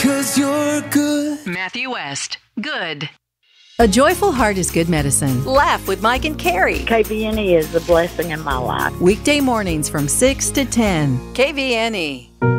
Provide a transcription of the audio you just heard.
'cause you're good. Matthew West. Good. A joyful heart is good medicine. Laugh with Mike and Carrie. KVNE is a blessing in my life. Weekday mornings from 6 to 10. KVNE.